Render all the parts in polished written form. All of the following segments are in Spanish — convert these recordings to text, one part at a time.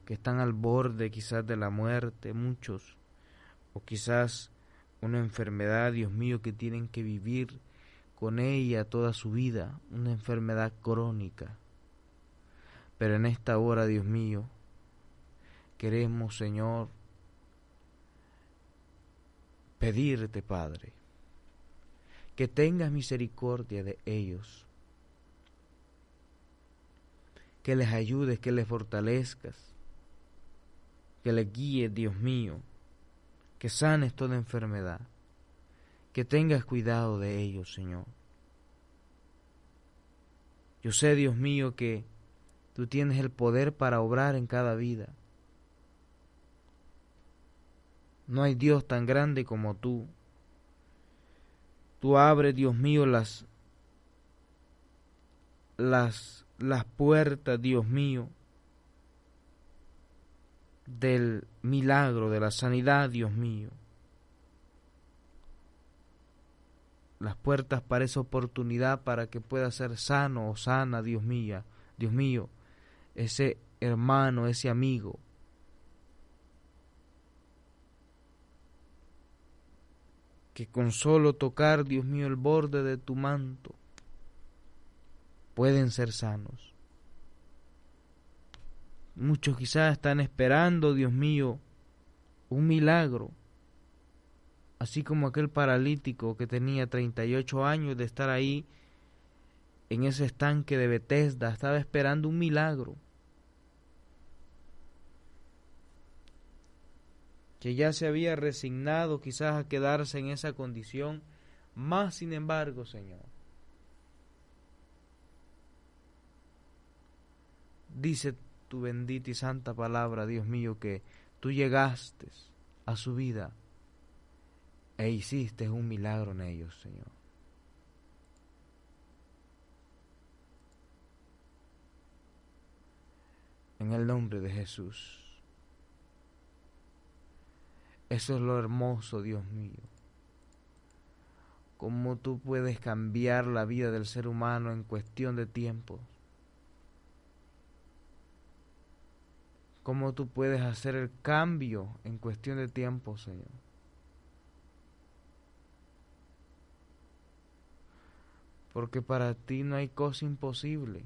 que están al borde quizás de la muerte, muchos, o quizás una enfermedad, Dios mío, que tienen que vivir con ella toda su vida, una enfermedad crónica. Pero en esta hora, Dios mío, queremos, Señor, pedirte, Padre, que tengas misericordia de ellos, que les ayudes, que les fortalezcas, que les guíes, Dios mío, que sanes toda enfermedad, que tengas cuidado de ellos, Señor. Yo sé, Dios mío, que tú tienes el poder para obrar en cada vida. No hay Dios tan grande como tú. Tú abres, Dios mío, las puertas, Dios mío, del milagro, de la sanidad, Dios mío. Las puertas para esa oportunidad para que pueda ser sano o sana, Dios mío, ese hermano, ese amigo. Que con solo tocar, Dios mío, el borde de tu manto, pueden ser sanos. Muchos quizás están esperando, Dios mío, un milagro, así como aquel paralítico que tenía 38 años de estar ahí en ese estanque de Betesda, estaba esperando un milagro, que ya se había resignado quizás a quedarse en esa condición, más sin embargo, Señor, dice tu bendita y santa palabra, Dios mío, que tú llegaste a su vida e hiciste un milagro en ellos, Señor. En el nombre de Jesús. Eso es lo hermoso, Dios mío. Cómo tú puedes cambiar la vida del ser humano en cuestión de tiempo. Cómo tú puedes hacer el cambio en cuestión de tiempo, Señor. Porque para ti no hay cosa imposible.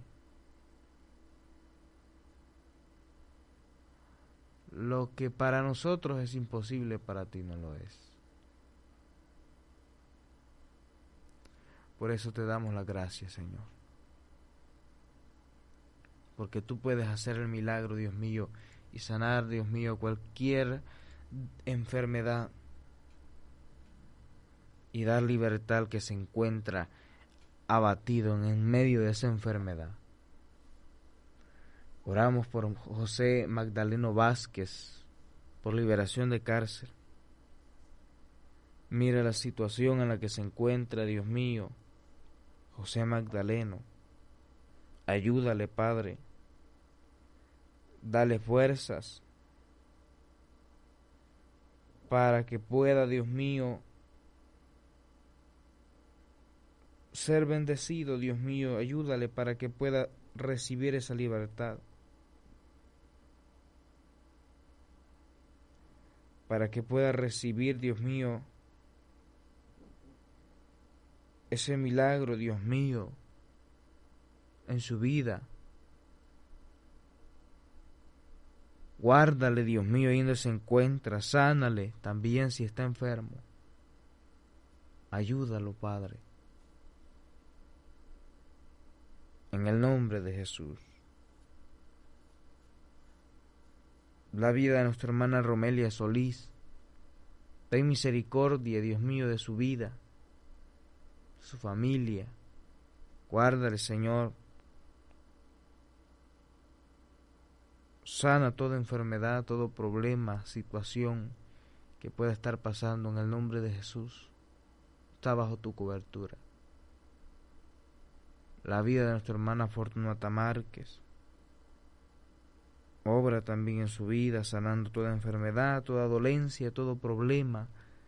Lo que para nosotros es imposible, para ti no lo es. Por eso te damos las gracias, Señor. Porque tú puedes hacer el milagro, Dios mío, y sanar, Dios mío, cualquier enfermedad y dar libertad al que se encuentra abatido en medio de esa enfermedad. Oramos por José Magdaleno Vázquez, por liberación de cárcel. Mira la situación en la que se encuentra, Dios mío, José Magdaleno. Ayúdale, Padre. Dale fuerzas para que pueda, Dios mío, ser bendecido, Dios mío. Ayúdale para que pueda recibir esa libertad. Para que pueda recibir, Dios mío, ese milagro, Dios mío, en su vida. Guárdale, Dios mío, ahí donde se encuentra. Sánale también si está enfermo. Ayúdalo, Padre. En el nombre de Jesús. La vida de nuestra hermana Romelia Solís. Ten misericordia, Dios mío, de su vida, de su familia. Guárdale, Señor. Sana toda enfermedad, todo problema, situación que pueda estar pasando en el nombre de Jesús. Está bajo tu cobertura. La vida de nuestra hermana Fortunata Márquez. Obra también en su vida, sanando toda enfermedad, toda dolencia, todo problema,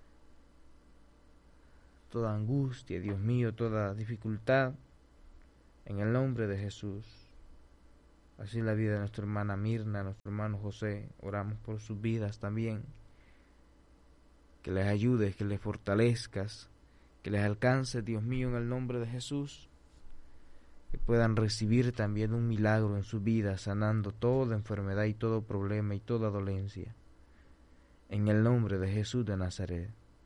toda angustia, Dios mío, toda dificultad, en el nombre de Jesús. Así la vida de nuestra hermana Mirna, nuestro hermano José. Oramos por sus vidas también. Que les ayudes, que les fortalezcas, que les alcance, Dios mío, en el nombre de Jesús. Que puedan recibir también un milagro en su vida, sanando toda enfermedad y todo problema y toda dolencia. En el nombre de Jesús de Nazaret.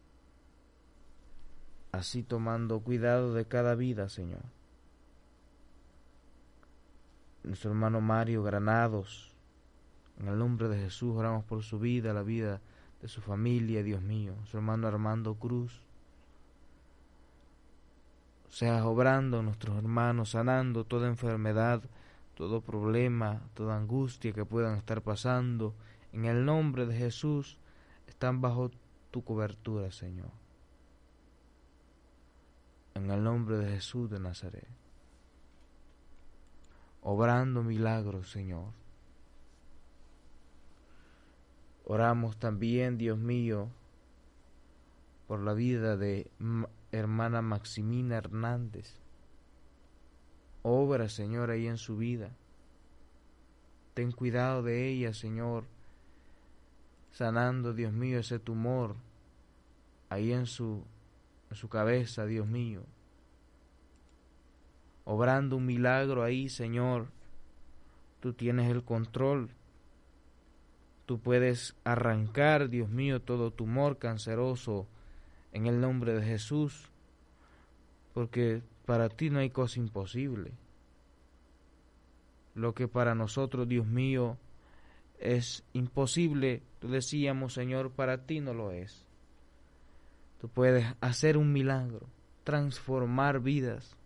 Así tomando cuidado de cada vida, Señor. Nuestro hermano Mario Granados, en el nombre de Jesús oramos por su vida, la vida de su familia, Dios mío. Su hermano Armando Cruz. Seas obrando nuestros hermanos, sanando toda enfermedad, todo problema, toda angustia que puedan estar pasando. En el nombre de Jesús están bajo tu cobertura, Señor. En el nombre de Jesús de Nazaret. Obrando milagros, Señor. Oramos también, Dios mío, por la vida de hermana Maximina Hernández. Obra, Señor, ahí en su vida. Ten cuidado de ella, Señor, sanando, Dios mío, ese tumor ahí en su cabeza, Dios mío. Obrando un milagro ahí, Señor. Tú tienes el control. Tú puedes arrancar, Dios mío, todo tumor canceroso en el nombre de Jesús, porque para ti no hay cosa imposible. Lo que para nosotros, Dios mío, es imposible, tú decíamos, Señor, para ti no lo es. Tú puedes hacer un milagro, transformar vidas.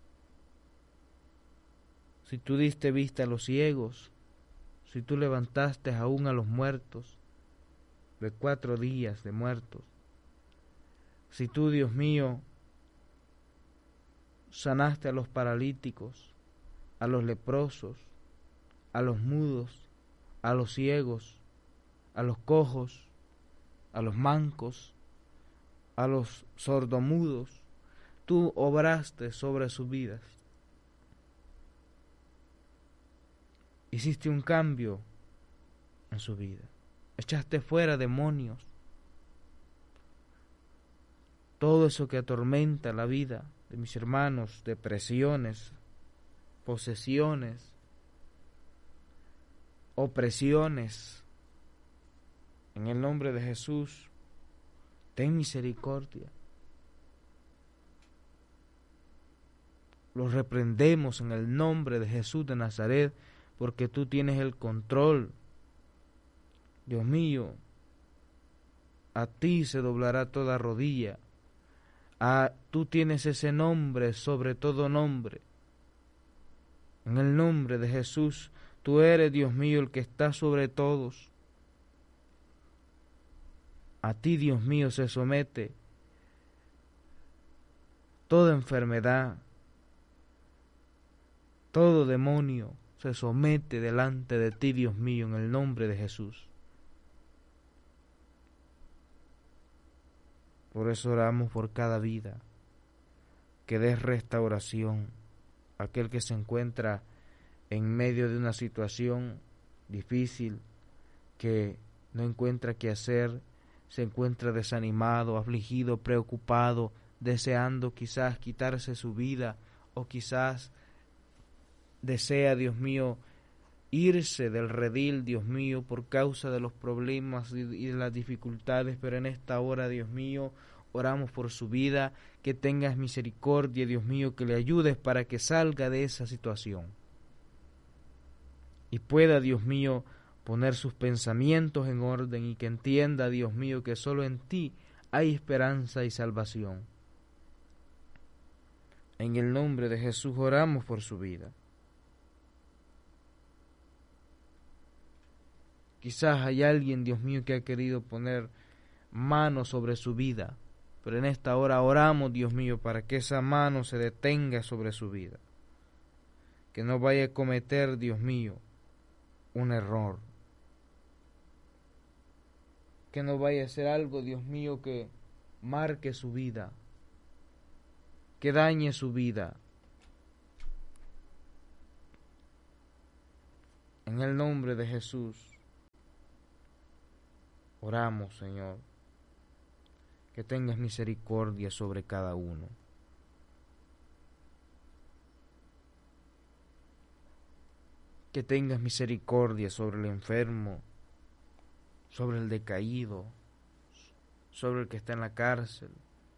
Si tú diste vista a los ciegos, si tú levantaste aún a los muertos, de 4 días de muertos, si tú, Dios mío, sanaste a los paralíticos, a los leprosos, a los mudos, a los ciegos, a los cojos, a los mancos, a los sordomudos, tú obraste sobre sus vidas. Hiciste un cambio en su vida. Echaste fuera demonios. Todo eso que atormenta la vida de mis hermanos, depresiones, posesiones, opresiones. En el nombre de Jesús, ten misericordia. Los reprendemos en el nombre de Jesús de Nazaret, porque tú tienes el control. Dios mío, a ti se doblará toda rodilla. Tú tienes ese nombre sobre todo nombre. En el nombre de Jesús, tú eres, Dios mío, el que está sobre todos. A ti, Dios mío, se somete toda enfermedad, todo demonio se somete delante de ti, Dios mío, en el nombre de Jesús. Por eso oramos por cada vida, que des restauración a aquel que se encuentra en medio de una situación difícil, que no encuentra qué hacer, se encuentra desanimado, afligido, preocupado, deseando quizás quitarse su vida, o quizás desea, Dios mío, irse del redil, Dios mío, por causa de los problemas y de las dificultades, pero en esta hora, Dios mío, oramos por su vida, que tengas misericordia, Dios mío, que le ayudes para que salga de esa situación y pueda, Dios mío, poner sus pensamientos en orden y que entienda, Dios mío, que solo en ti hay esperanza y salvación. En el nombre de Jesús oramos por su vida. Quizás hay alguien, Dios mío, que ha querido poner mano sobre su vida, pero en esta hora oramos, Dios mío, para que esa mano se detenga sobre su vida, que no vaya a cometer, Dios mío, un error, que no vaya a hacer algo, Dios mío, que marque su vida, que dañe su vida. En el nombre de Jesús, oramos, Señor, que tengas misericordia sobre cada uno. Que tengas misericordia sobre el enfermo, sobre el decaído, sobre el que está en la cárcel,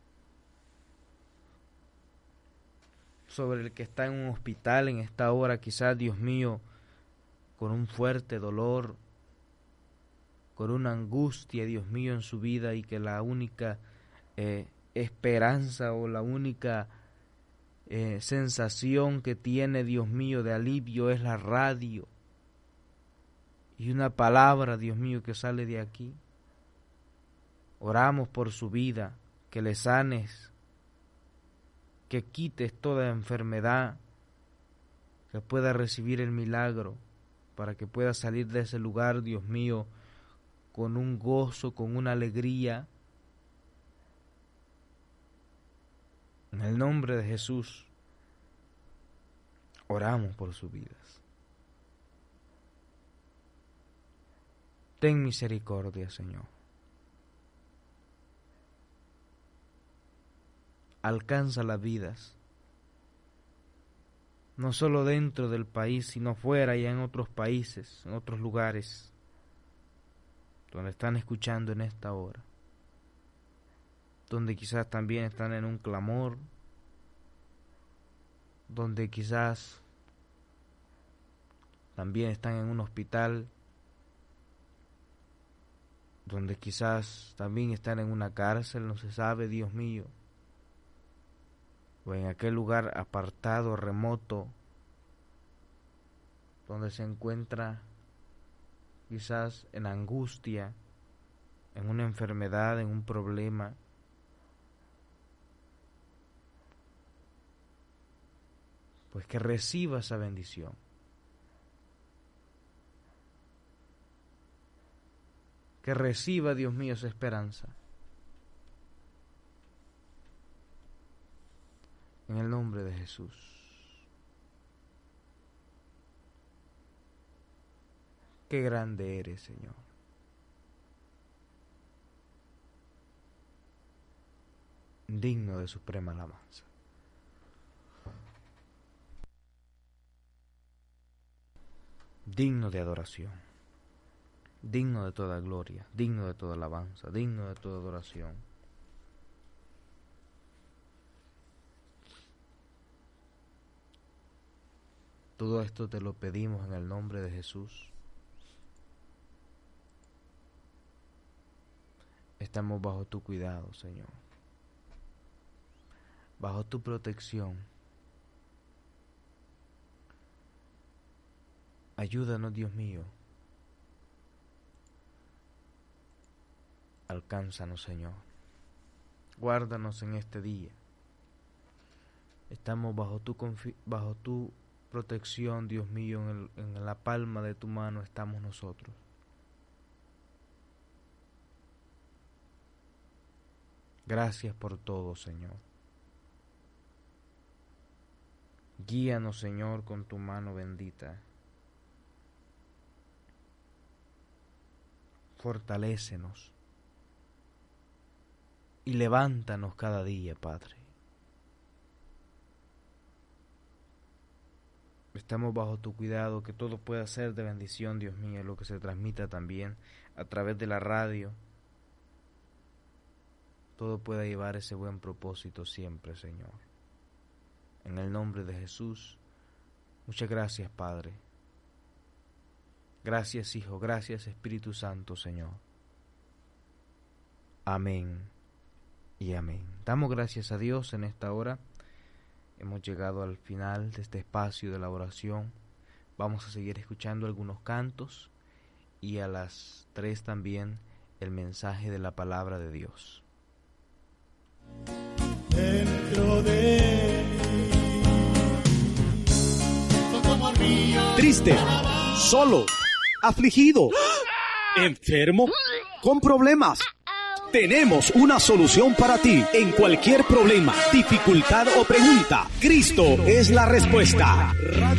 sobre el que está en un hospital en esta hora, quizás, Dios mío, con un fuerte dolor, con una angustia, Dios mío, en su vida, y que la única esperanza o la única sensación que tiene, Dios mío, de alivio es la radio y una palabra, Dios mío, que sale de aquí. Oramos por su vida, que le sanes, que quites toda enfermedad, que pueda recibir el milagro, para que pueda salir de ese lugar, Dios mío, con un gozo, con una alegría. En el nombre de Jesús, oramos por sus vidas. Ten misericordia, Señor. Alcanza las vidas, no solo dentro del país, sino fuera y en otros países, en otros lugares, donde están escuchando en esta hora, donde quizás también están en un clamor, donde quizás también están en un hospital, donde quizás también están en una cárcel, no se sabe, Dios mío, o en aquel lugar apartado, remoto, donde se encuentra quizás en angustia, en una enfermedad, en un problema. Pues que reciba esa bendición. Que reciba, Dios mío, esa esperanza. En el nombre de Jesús. Qué grande eres, Señor. Digno de suprema alabanza. Digno de adoración. Digno de toda gloria. Digno de toda alabanza. Digno de toda adoración. Todo esto te lo pedimos en el nombre de Jesús. Estamos bajo tu cuidado, Señor. Bajo tu protección. Ayúdanos, Dios mío. Alcánzanos, Señor. Guárdanos en este día. Estamos bajo tu protección, Dios mío, en la palma de tu mano estamos nosotros. Gracias por todo, Señor. Guíanos, Señor, con tu mano bendita. Fortalécenos y levántanos cada día, Padre. Estamos bajo tu cuidado, que todo pueda ser de bendición, Dios mío, lo que se transmita también a través de la radio. Todo pueda llevar ese buen propósito siempre, Señor. En el nombre de Jesús, muchas gracias, Padre. Gracias, Hijo, gracias, Espíritu Santo, Señor. Amén y amén. Damos gracias a Dios en esta hora. Hemos llegado al final de este espacio de la oración. Vamos a seguir escuchando algunos cantos y a las 3 también el mensaje de la palabra de Dios. Dentro de mí, triste, solo, afligido, enfermo, con problemas. Tenemos una solución para ti. En cualquier problema, dificultad o pregunta, Cristo es la respuesta.